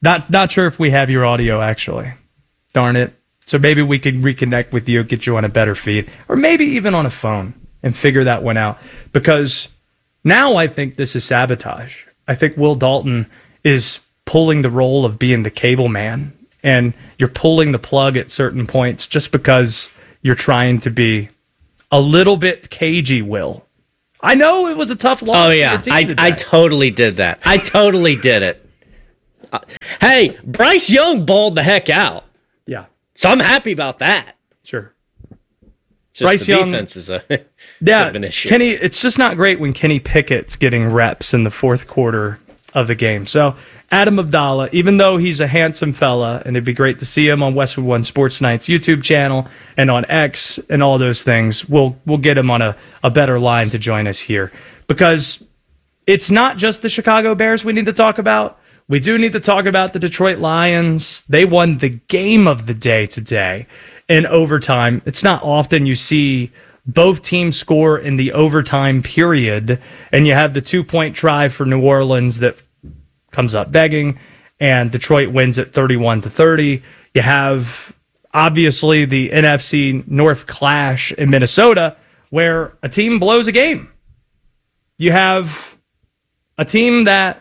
Not sure if we have your audio, actually. Darn it. So maybe we could reconnect with you, get you on a better feed, or maybe even on a phone and figure that one out. Because now I think this is sabotage. I think Will Dalton is pulling the role of being the cable man, and you're pulling the plug at certain points just because you're trying to be a little bit cagey, Will. I know it was a tough loss. Oh, yeah. I totally did that. I totally did it. Hey, Bryce Young balled the heck out. Yeah. So I'm happy about that. Sure. Just Bryce the Young, defense is a bit of an issue. Kenny, it's just not great when Kenny Pickett's getting reps in the fourth quarter of the game. So Adam Abdallah, even though he's a handsome fella, and it'd be great to see him on Westwood One Sports Night's YouTube channel and on X and all those things, we'll get him on a better line to join us here. Because it's not just the Chicago Bears we need to talk about. We do need to talk about the Detroit Lions. They won the game of the day today in overtime. It's not often you see both teams score in the overtime period, and you have the 2-point try for New Orleans that comes up begging, and Detroit wins at 31-30. You have, obviously, the NFC North clash in Minnesota, where a team blows a game. You have a team that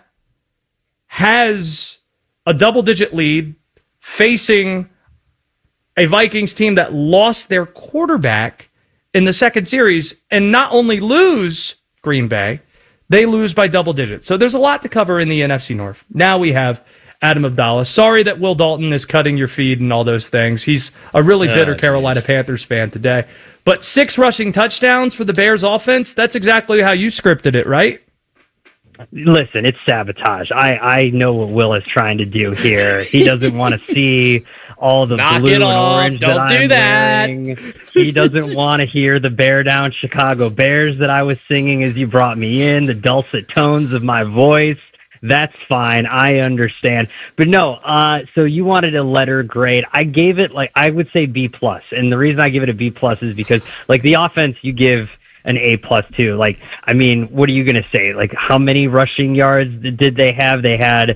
has a double-digit lead facing a Vikings team that lost their quarterback in the second series, and not only lose Green Bay, they lose by double digits. So there's a lot to cover in the NFC North. Now we have Adam Abdallah. Sorry that Will Dalton is cutting your feed and all those things. He's a really bitter Carolina Panthers fan today. But 6 rushing touchdowns for the Bears offense, that's exactly how you scripted it, right? Listen, it's sabotage. I know what Will is trying to do here. He doesn't want to see all the blue and orange Don't do that. Wearing. He doesn't want to hear the Bear Down Chicago Bears that I was singing as you brought me in, the dulcet tones of my voice. That's fine. I understand. But no, so you wanted a letter grade. I gave it, I would say B+. And the reason I give it a B+ is because, the offense you give an A+ too. What are you going to say? How many rushing yards did they have? They had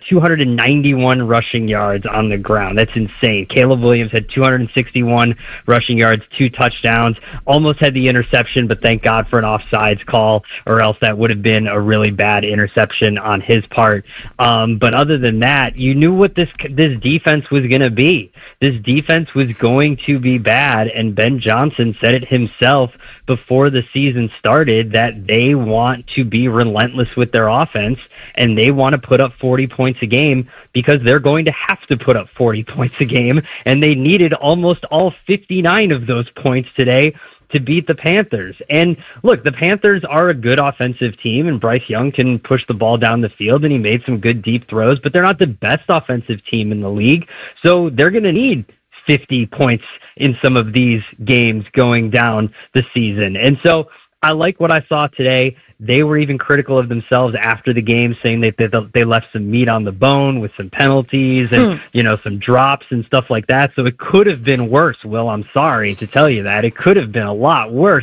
291 rushing yards on the ground. That's insane. Caleb Williams had 261 rushing yards, 2 touchdowns, almost had the interception, but thank God for an offsides call, or else that would have been a really bad interception on his part. But other than that, you knew what this defense was going to be. This defense was going to be bad, and Ben Johnson said it himself before the season started that they want to be relentless with their offense, and they want to put up 40 points a game because they're going to have to put up 40 points a game, and they needed almost all 59 of those points today to beat the Panthers. And look, the Panthers are a good offensive team, and Bryce Young can push the ball down the field, and he made some good deep throws, but they're not the best offensive team in the league, so they're going to need 50 points in some of these games going down the season. And so I like what I saw today. They were even critical of themselves after the game, saying that they left some meat on the bone with some penalties and, some drops and stuff like that. So it could have been worse. Will, I'm sorry to tell you that. It could have been a lot worse.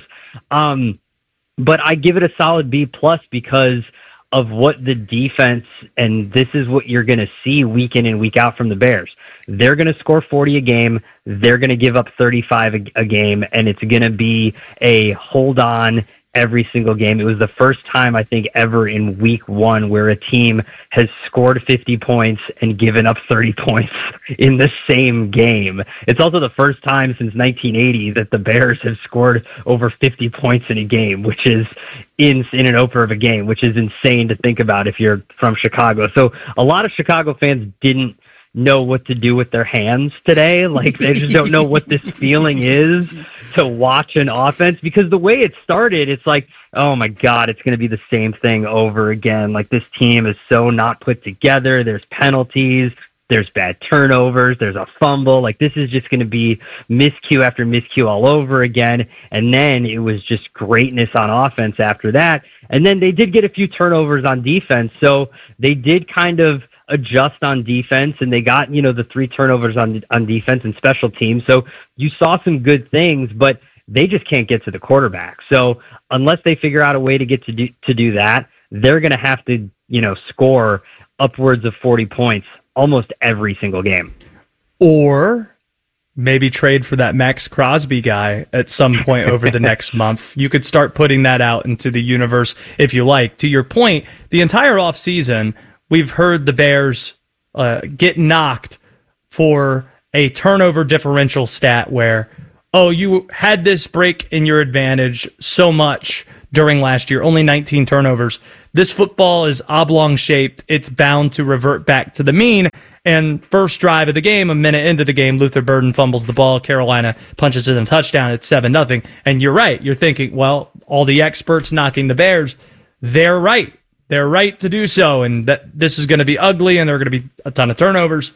But I give it a solid B+ because of what the defense, and this is what you're going to see week in and week out from the Bears. They're going to score 40 a game. They're going to give up 35 a game, and it's going to be a hold on every single game. It was the first time, I think, ever in week 1 where a team has scored 50 points and given up 30 points in the same game. It's also the first time since 1980 that the Bears have scored over 50 points in a game, which is in an opener of a game, which is insane to think about if you're from Chicago. So a lot of Chicago fans didn't know what to do with their hands today. They just don't know what this feeling is to watch an offense, because the way it started, it's oh my God, it's going to be the same thing over again. This team is so not put together. There's penalties, there's bad turnovers, there's a fumble. This is just going to be miscue after miscue all over again. And then it was just greatness on offense after that. And then they did get a few turnovers on defense. So they did kind of adjust on defense, and they got, the 3 turnovers on defense and special teams. So you saw some good things, but they just can't get to the quarterback. So unless they figure out a way to get to do that, they're going to have to, score upwards of 40 points almost every single game. Or maybe trade for that Max Crosby guy at some point over the next month. You could start putting that out into the universe if you like. To your point, the entire offseason, we've heard the Bears get knocked for a turnover differential stat where, oh, you had this break in your advantage so much during last year, only 19 turnovers. This football is oblong shaped. It's bound to revert back to the mean. And first drive of the game, a minute into the game, Luther Burden fumbles the ball. Carolina punches in a touchdown. It's 7-0. And you're right. You're thinking, well, all the experts knocking the Bears, they're right. They're right to do so. And that this is going to be ugly and there are going to be a ton of turnovers.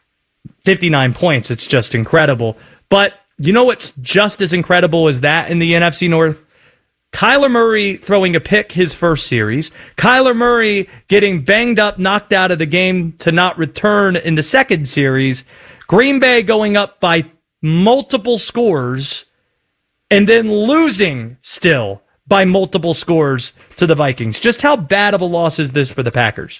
59 points. It's just incredible. But you know what's just as incredible as that in the NFC North? Kyler Murray throwing a pick his first series. Kyler Murray getting banged up, knocked out of the game to not return in the second series. Green Bay going up by multiple scores and then losing still by multiple scores to the Vikings. Just how bad of a loss is this for the Packers?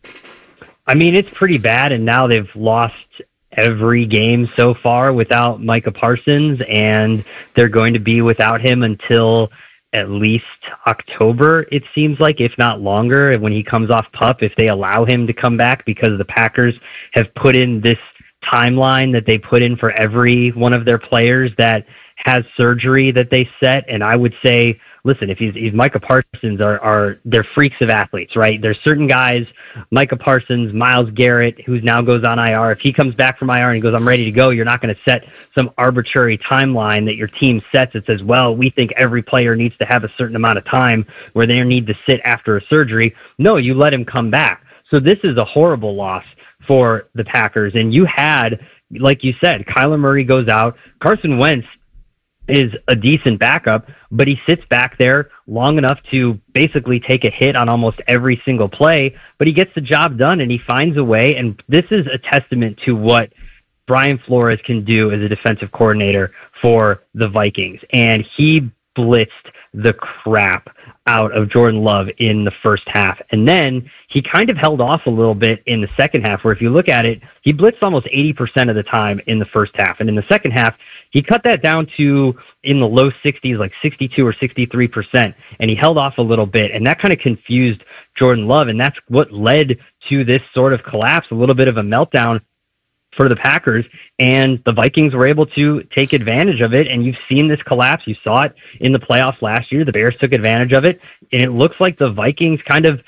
I mean, it's pretty bad, and now they've lost every game so far without Micah Parsons, and they're going to be without him until at least October, it seems like, if not longer, and when he comes off PUP, if they allow him to come back, because the Packers have put in this timeline that they put in for every one of their players that has surgery that they set. And I would say, listen, if he's Micah Parsons they're freaks of athletes, right? There's certain guys, Micah Parsons, Myles Garrett, who now goes on IR. If he comes back from IR and he goes, I'm ready to go, you're not going to set some arbitrary timeline that your team sets that says, well, we think every player needs to have a certain amount of time where they need to sit after a surgery. No, you let him come back. So this is a horrible loss for the Packers. And you had, like you said, Kyler Murray goes out. Carson Wentz is a decent backup, but he sits back there long enough to basically take a hit on almost every single play, but he gets the job done and he finds a way. And this is a testament to what Brian Flores can do as a defensive coordinator for the Vikings. And he blitzed the crap out of Jordan Love in the first half. And then he kind of held off a little bit in the second half, where if you look at it, he blitzed almost 80% of the time in the first half. And in the second half, he cut that down to in the low 60s, like 62 or 63%. And he held off a little bit. And that kind of confused Jordan Love. And that's what led to this sort of collapse, a little bit of a meltdown for the Packers, and the Vikings were able to take advantage of it. And you've seen this collapse. You saw it in the playoffs last year. The Bears took advantage of it, and it looks like the Vikings kind of,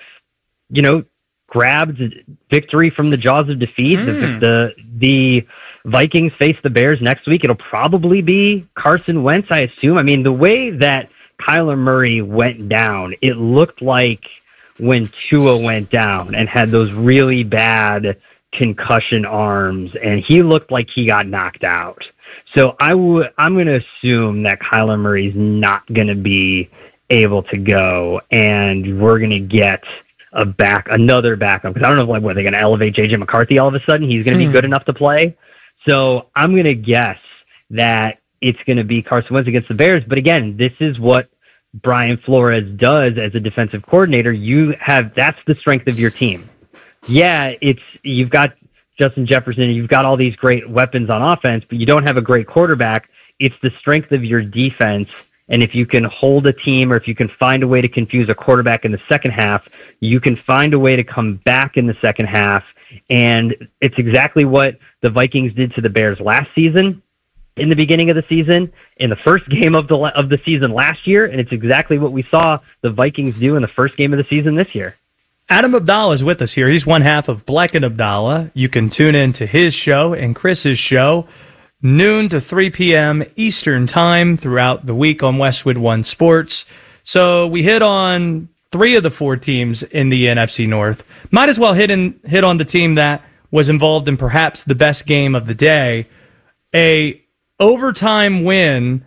grabbed victory from the jaws of defeat. The Vikings face the Bears next week. It'll probably be Carson Wentz, I assume. I mean, the way that Kyler Murray went down, it looked like when Tua went down and had those really bad concussion arms, and he looked like he got knocked out. So I'm going to assume that Kyler Murray's not going to be able to go, and we're going to get another backup, because I don't know what they're going to elevate JJ McCarthy all of a sudden. He's going to be good enough to play. So I'm going to guess that it's going to be Carson Wentz against the Bears. But again, this is what Brian Flores does as a defensive coordinator. That's the strength of your team. Yeah, you've got Justin Jefferson, you've got all these great weapons on offense, but you don't have a great quarterback. It's the strength of your defense. And if you can hold a team, or if you can find a way to confuse a quarterback in the second half, you can find a way to come back in the second half. And it's exactly what the Vikings did to the Bears last season, in the beginning of the season, in the first game of the season last year. And it's exactly what we saw the Vikings do in the first game of the season this year. Adam Abdallah is with us here. He's one half of Black and Abdallah. You can tune in to his show and Chris's show, noon to 3 p.m. Eastern Time throughout the week on Westwood One Sports. So we hit on 3 of the 4 teams in the NFC North. Might as well hit on the team that was involved in perhaps the best game of the day, a overtime win.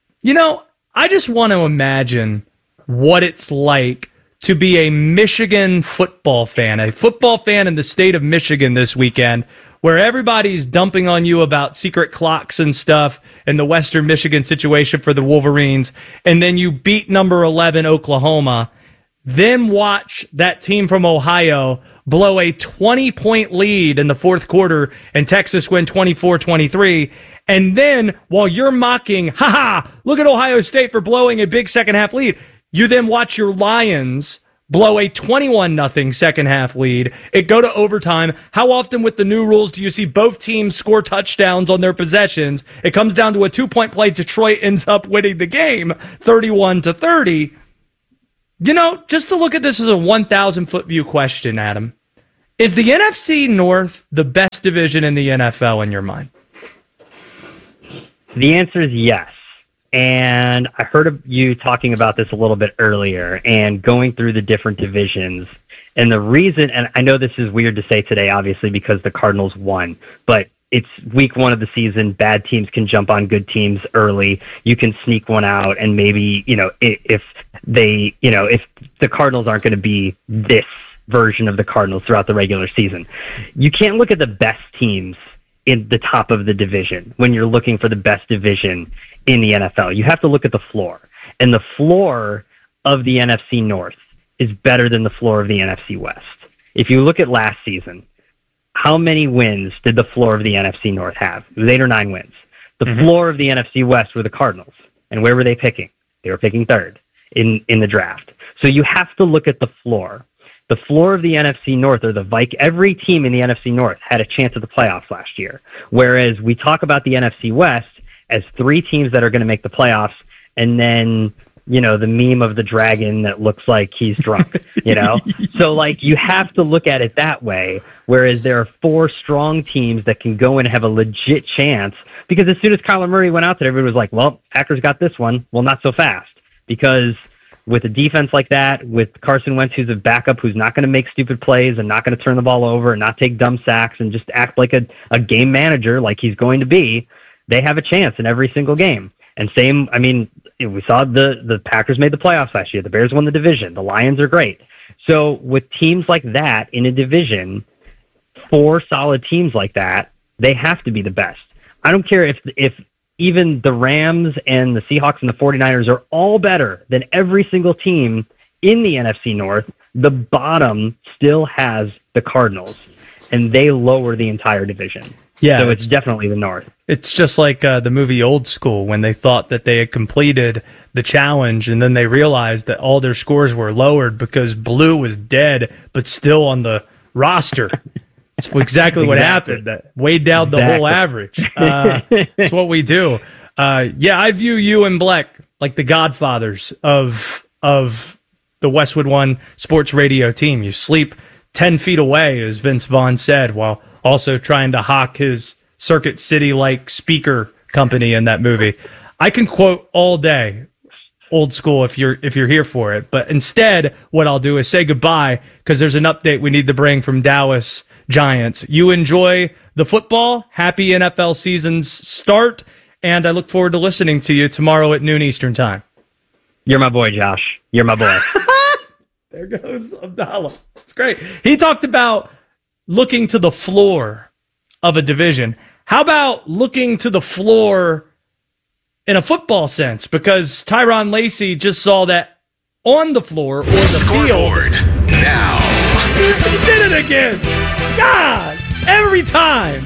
I just want to imagine what it's like to be a Michigan football fan in the state of Michigan this weekend, where everybody's dumping on you about secret clocks and stuff and the Western Michigan situation for the Wolverines, and then you beat number 11 Oklahoma, then watch that team from Ohio blow a 20-point lead in the fourth quarter and Texas win 24-23. And then while you're mocking, look at Ohio State for blowing a big second half lead, you then watch your Lions blow a 21-0 second half lead. It go to overtime. How often with the new rules do you see both teams score touchdowns on their possessions? It comes down to a 2-point play. Detroit ends up winning the game 31-30. Just to look at this as a 1,000-foot view question, Adam, is the NFC North the best division in the NFL in your mind? The answer is yes. And I heard you talking about this a little bit earlier and going through the different divisions. And the reason, and I know this is weird to say today, obviously, because the Cardinals won, but it's week 1 of the season. Bad teams can jump on good teams early. You can sneak one out. And maybe, if the Cardinals aren't going to be this version of the Cardinals throughout the regular season, you can't look at the best teams in the top of the division when you're looking for the best division in the NFL. You have to look at the floor. And the floor of the NFC North is better than the floor of the NFC West. If you look at last season, how many wins did the floor of the NFC North have? It was 8 or 9 wins. The floor of the NFC West were the Cardinals. And where were they picking? They were picking third in the draft. So you have to look at the floor. The floor of the NFC North, or every team in the NFC North had a chance at the playoffs last year. Whereas we talk about the NFC West as 3 teams that are going to make the playoffs, and then, the meme of the dragon that looks like he's drunk, So, you have to look at it that way, whereas there are 4 strong teams that can go and have a legit chance, because as soon as Kyler Murray went out there, everyone was like, well, Packers got this one. Well, not so fast, because with a defense like that, with Carson Wentz, who's a backup, who's not going to make stupid plays and not going to turn the ball over and not take dumb sacks and just act like a game manager like he's going to be, they have a chance in every single game. And we saw the Packers made the playoffs last year. The Bears won the division. The Lions are great. So with teams like that in a division, 4 solid teams like that, they have to be the best. I don't care if even the Rams and the Seahawks and the 49ers are all better than every single team in the NFC North. The bottom still has the Cardinals, and they lower the entire division. Yeah, so it's definitely the North. It's just like the movie Old School, when they thought that they had completed the challenge, and then they realized that all their scores were lowered because Blue was dead but still on the roster. It's exactly what happened. That weighed down the whole average. It's what we do. I view you and Bleck like the godfathers of the Westwood One sports radio team. You sleep 10 feet away, as Vince Vaughn said, while also trying to hawk his Circuit City-like speaker company in that movie. I can quote all day Old School if you're here for it, but instead what I'll do is say goodbye, because there's an update we need to bring from Dallas Giants. You enjoy the football. Happy NFL season's start, and I look forward to listening to you tomorrow at noon Eastern time. You're my boy, Josh. You're my boy. There goes Abdallah. It's great. He talked about looking to the floor of a division. How about looking to the floor in a football sense? Because Tyron Lacey just saw that on the floor or the scoreboard field. Now. He did it again. God, every time.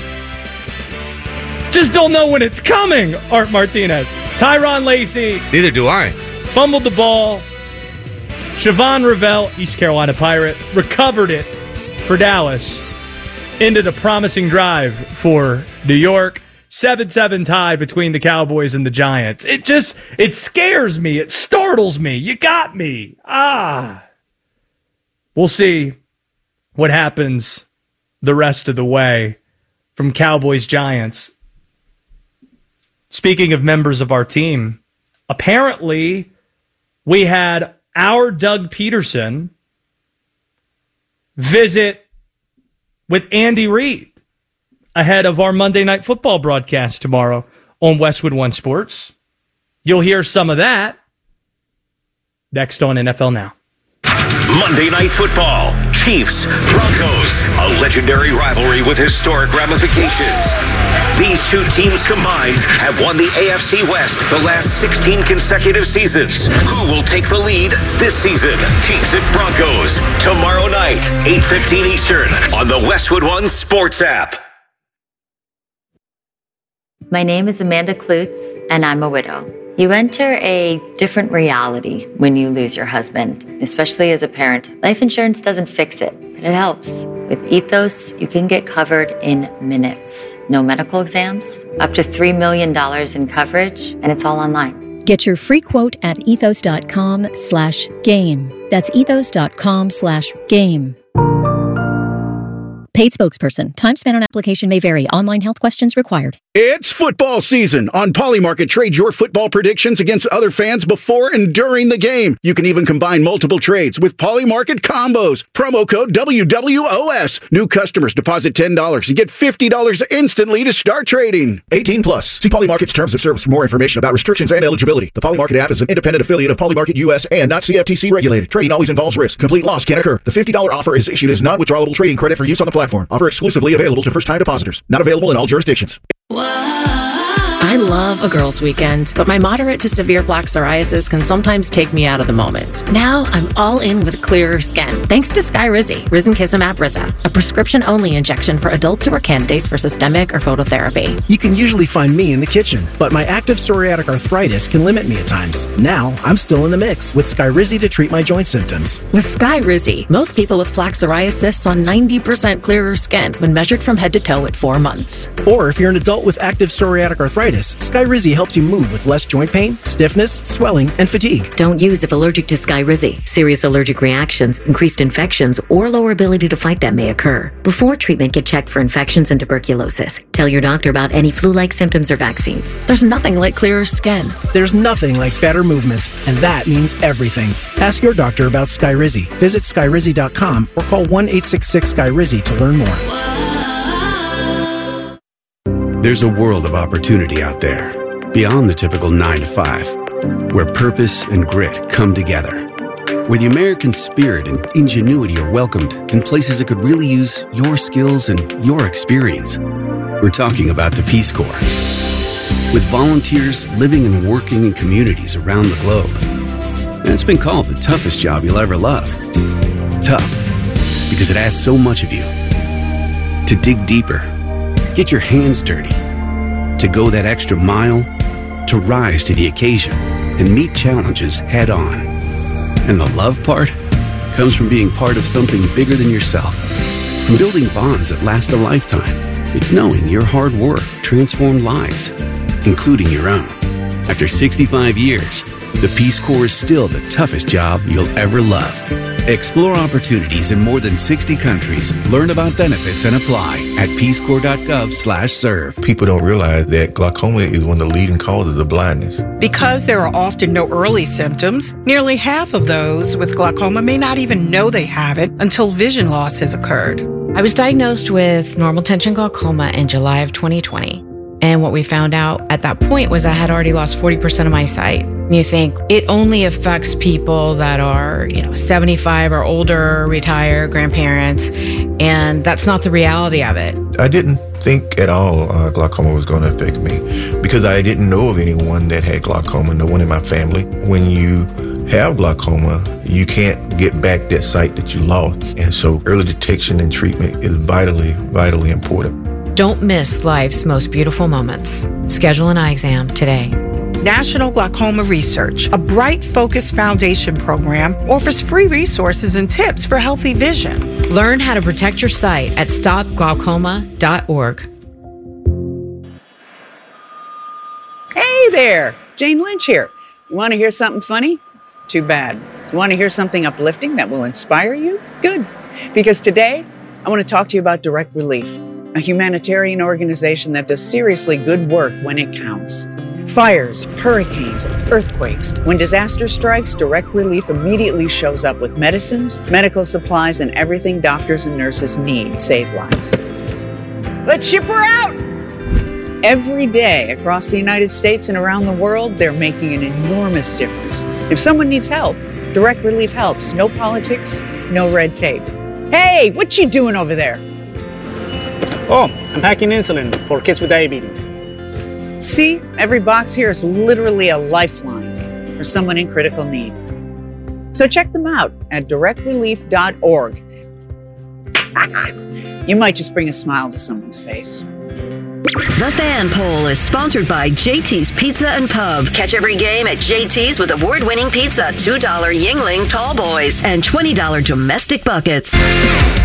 Just don't know when it's coming, Art Martinez. Tyron Lacey. Neither do I. Fumbled the ball. Siobhan Revelle, East Carolina Pirate, recovered it for Dallas. Ended a promising drive for New York. 7-7 tie between the Cowboys and the Giants. It scares me. It startles me. You got me. We'll see what happens the rest of the way from Cowboys Giants. Speaking of members of our team, apparently we had our Doug Peterson visit with Andy Reid ahead of our Monday Night Football broadcast tomorrow on Westwood One Sports. You'll hear some of that next on NFL Now. Monday Night Football, Chiefs, Broncos, a legendary rivalry with historic ramifications. These two teams combined have won the AFC West the last 16 consecutive seasons. Who will take the lead this season? Chiefs at Broncos, tomorrow night, 8:15 Eastern, on the Westwood One Sports app. My name is Amanda Klutz, and I'm a widow. You enter a different reality when you lose your husband, especially as a parent. Life insurance doesn't fix it, but it helps. With Ethos, you can get covered in minutes. No medical exams, up to $3 million in coverage, and it's all online. Get your free quote at ethos.com/game. That's ethos.com/game. Paid spokesperson. Time spent on application may vary. Online health questions required. It's football season. On Polymarket, trade your football predictions against other fans before and during the game. You can even combine multiple trades with Polymarket combos. Promo code WWOS. New customers deposit $10 and get $50 instantly to start trading. 18 plus. See Polymarket's terms of service for more information about restrictions and eligibility. The Polymarket app is an independent affiliate of Polymarket US and not CFTC regulated. Trading always involves risk. Complete loss can occur. The $50 offer is issued as non-withdrawable trading credit for use on the platform. Offer exclusively available to first-time depositors. Not available in all jurisdictions. I love a girls' weekend, but my moderate to severe plaque psoriasis can sometimes take me out of the moment. Now I'm all in with clearer skin, thanks to Skyrizi, Risankizumab Riza, a prescription-only injection for adults who are candidates for systemic or phototherapy. You can usually find me in the kitchen, but my active psoriatic arthritis can limit me at times. Now I'm still in the mix with Skyrizi to treat my joint symptoms. With Skyrizi, most people with plaque psoriasis saw 90% clearer skin when measured from head to toe at 4 months. Or if you're an adult with active psoriatic arthritis, Skyrizi helps you move with less joint pain, stiffness, swelling, and fatigue. Don't use if allergic to Skyrizi. Serious allergic reactions, increased infections, or lower ability to fight them may occur. Before treatment, get checked for infections and tuberculosis. Tell your doctor about any flu-like symptoms or vaccines. There's nothing like clearer skin. There's nothing like better movement, and that means everything. Ask your doctor about Skyrizi. Visit Skyrizi.com or call 1-866-SKYRIZI to learn more. There's a world of opportunity out there, beyond the typical 9 to 5, where purpose and grit come together, where the American spirit and ingenuity are welcomed in places that could really use your skills and your experience. We're talking about the Peace Corps. With volunteers living and working in communities around the globe. And it's been called the toughest job you'll ever love. Tough, because it asks so much of you. To dig deeper, get your hands dirty, to go that extra mile, to rise to the occasion and meet challenges head on. And the love part comes from being part of something bigger than yourself, from building bonds that last a lifetime. It's knowing your hard work transformed lives, including your own. After 65 years, the Peace Corps is still the toughest job you'll ever love. Explore opportunities in more than 60 countries. Learn about benefits and apply at peacecorps.gov/serve. People don't realize that glaucoma is one of the leading causes of blindness. Because there are often no early symptoms, nearly half of those with glaucoma may not even know they have it until vision loss has occurred. I was diagnosed with normal tension glaucoma in July of 2020. And what we found out at that point was I had already lost 40% of my sight. And you think it only affects people that are, 75 or older, retired, grandparents. And that's not the reality of it. I didn't think at all glaucoma was going to affect me because I didn't know of anyone that had glaucoma, no one in my family. When you have glaucoma, you can't get back that sight that you lost. And so early detection and treatment is vitally, vitally important. Don't miss life's most beautiful moments. Schedule an eye exam today. National Glaucoma Research, a Bright Focus Foundation program, offers free resources and tips for healthy vision. Learn how to protect your sight at stopglaucoma.org. Hey there, Jane Lynch here. You want to hear something funny? Too bad. You want to hear something uplifting that will inspire you? Good. Because today, I want to talk to you about Direct Relief, a humanitarian organization that does seriously good work when it counts. Fires, hurricanes, earthquakes. When disaster strikes, Direct Relief immediately shows up with medicines, medical supplies, and everything doctors and nurses need to save lives. Let's ship her out! Every day across the United States and around the world, they're making an enormous difference. If someone needs help, Direct Relief helps. No politics, no red tape. Hey, what you doing over there? Oh, I'm packing insulin for kids with diabetes. See, every box here is literally a lifeline for someone in critical need. So check them out at directrelief.org. You might just bring a smile to someone's face. The Fan Poll is sponsored by JT's Pizza and Pub. Catch every game at JT's with award-winning pizza, $2 Yingling Tall Boys, and $20 domestic buckets.